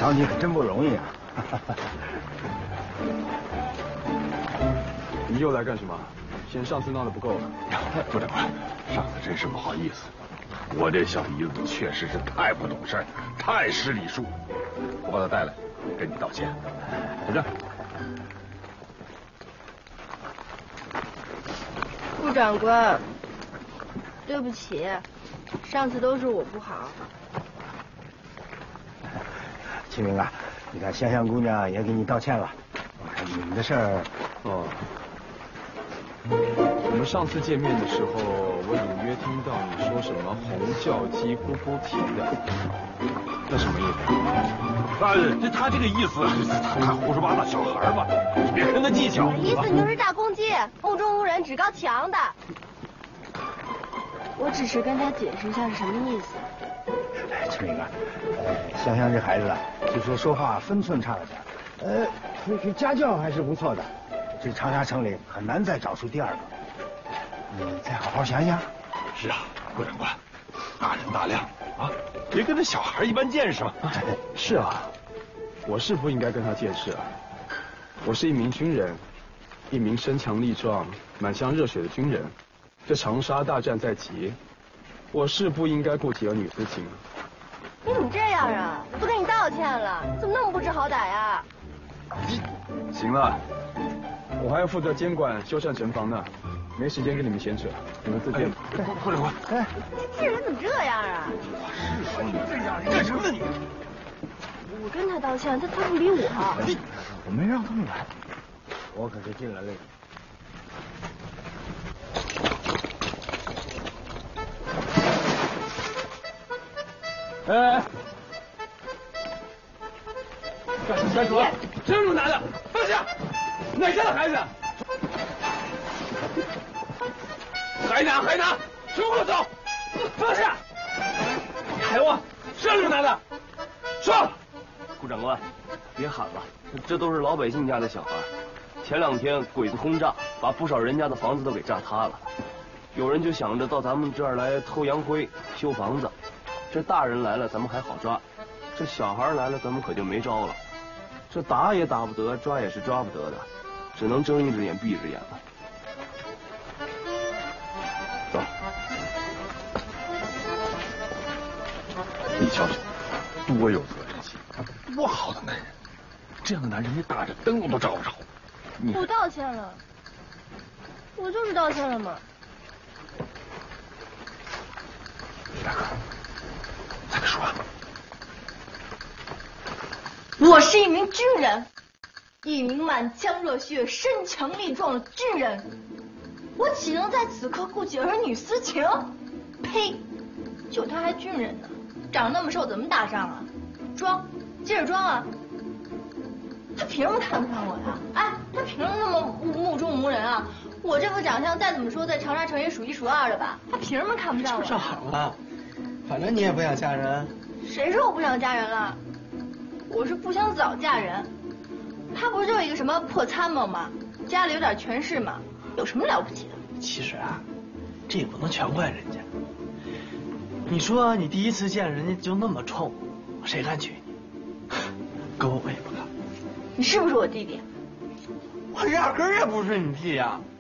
找你可真不容易啊！ 你又来干什么？嫌上次闹得不够了？ 副长官，上次真是不好意思，我这小姨子确实是太不懂事儿，太失礼数。我把她带来，跟你道歉。在这。 副长官，对不起，上次都是我不好。 启明啊，你看香香姑娘也给你道歉了。你们的事儿， 我们上次见面的时候，我隐约听到你说什么红叫鸡咕咕啼的，那什么意思？ 他这个意思，他胡说八道，小孩嘛，别跟他计较。 意思就是大公鸡，目中无人，趾高气扬的。我只是跟他解释一下是什么意思。 启明啊，香香这孩子啊，就说话分寸差了点，可家教还是不错的。这长沙城里很难再找出第二个。你再好好想想。 是啊，郭长官，大人大量啊，别跟那小孩一般见识嘛。 是啊，我是不应该跟他见识啊。我是一名军人，一名身强力壮、满腔热血的军人。这长沙大战在即，我是不应该顾及儿女私情。 你怎么这样啊？我都跟你道歉了，你怎么那么不知好歹呀？ 行了，我还要负责监管修缮城防呢，没时间跟你们闲扯，你们自见吧。 副长官， 这人怎么这样啊？ 我是说你这样，你干什么呢你？ 我跟他道歉，他不理我。 我没让他们来，我可是尽了力。 哎，干什么？这是男的，放下！哪家的孩子？还拿，全给我走！放下！给我，是不是男的？说！ 顾长官，别喊了，这都是老百姓家的小孩。前2天鬼子轰炸，把不少人家的房子都给炸塌了。有人就想着到咱们这儿来偷洋灰、修房子。这大人来了，咱们还好抓；这小孩来了，咱们可就没招了。这打也打不得，抓也是抓不得的，只能睁一只眼闭一只眼了。走。 你瞧瞧，多有责任心，多好的男人！这样的男人，你打着灯笼都照不着。 我道歉了，我就是道歉了嘛。 大哥。再说， 我是一名军人，一名满腔热血、身强力壮的军人，我岂能在此刻顾及儿女私情？呸！就他还军人呢，长那么瘦，怎么打仗啊？装，接着装啊！他凭什么看不上我呀？哎，他凭什么那么目中无人啊？我这副长相再怎么说，在长沙城也数1数2的吧？他凭什么看不上我？ 这好了。反正你也不想嫁人， 谁说我不想嫁人了？我是不想早嫁人。他不是就一个什么破参谋吗？家里有点权势嘛，有什么了不起的？ 其实啊，这也不能全怪人家。你说你第一次见人家就那么冲，谁敢娶你？跟我也不干。 你是不是我弟弟？ 我压根儿也不是你弟呀！